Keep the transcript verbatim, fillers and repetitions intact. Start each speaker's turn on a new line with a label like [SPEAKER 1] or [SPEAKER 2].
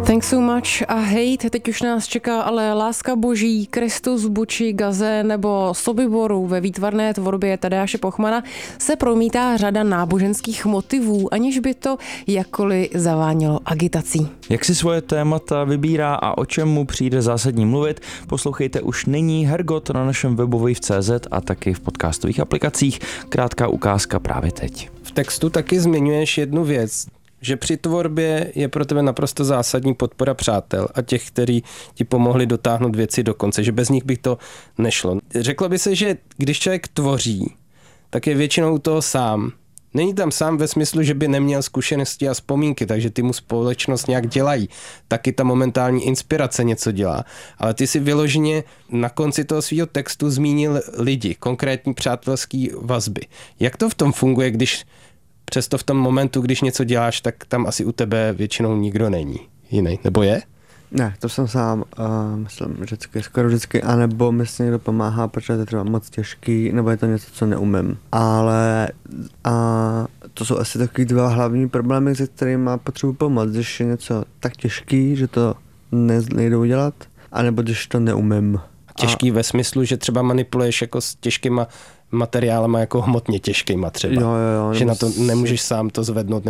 [SPEAKER 1] Thanks so much a hate, teď už nás čeká ale Láska boží, Kristus Buči, Gaze nebo Sobiboru. Ve výtvarné tvorbě Tadeáše Pochmana se promítá řada náboženských motivů, aniž by to jakkoliv zavánělo agitací.
[SPEAKER 2] Jak si svoje témata vybírá a o čem mu přijde zásadní mluvit, poslouchejte už nyní Hergot na našem webu tečka cé zet a taky v podcastových aplikacích. Krátká ukázka právě teď.
[SPEAKER 3] V textu taky zmiňuješ jednu věc, že při tvorbě je pro tebe naprosto zásadní podpora přátel a těch, kteří ti pomohli dotáhnout věci do konce, že bez nich by to nešlo. Řeklo by se, že když člověk tvoří, tak je většinou toho sám. Není tam sám ve smyslu, že by neměl zkušenosti a vzpomínky, takže ty mu společnost nějak dělají. Taky ta momentální inspirace něco dělá. Ale ty si vyloženě na konci toho svého textu zmínil lidi, konkrétní přátelský vazby. Jak to v tom funguje, když přesto v tom momentu, když něco děláš, tak tam asi u tebe většinou nikdo není jiný, nebo je?
[SPEAKER 4] Ne, to jsem sám, uh, myslím, vždycky, skoro vždycky, anebo mi se někdo pomáhá, protože to je třeba moc těžký, nebo je to něco, co neumím. Ale uh, to jsou asi takový dva hlavní problémy, se kterými potřebuji pomoct, když je něco tak těžký, že to ne, nejde udělat, anebo když to neumím.
[SPEAKER 3] Těžký a... ve smyslu, že třeba manipuluješ jako s těžkýma materiálama, jako hmotně těžkýma třeba.
[SPEAKER 4] Jo, jo, jo,
[SPEAKER 3] že na to nemůžeš sám to zvednout,